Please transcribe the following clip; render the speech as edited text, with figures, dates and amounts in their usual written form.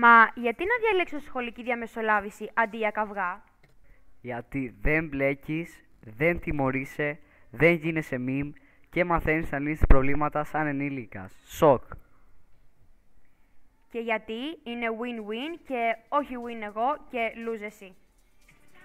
Μα γιατί να διαλέξω σχολική διαμεσολάβηση αντί για καυγά? Γιατί δεν μπλέκεις, δεν τιμωρείσαι, δεν γίνεσαι μιμ και μαθαίνεις να λύνεις προβλήματα σαν ενήλικας. Σοκ. Και γιατί είναι win-win και όχι win εγώ και lose εσύ.